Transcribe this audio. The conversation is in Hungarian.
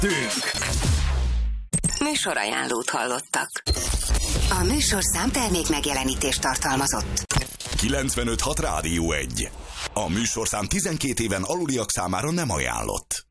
Műsorajánlót hallottak. A műsorszám termék megjelenítést tartalmazott. 95.6 Rádió 1. A műsorszám 12 éven aluliak számára nem ajánlott.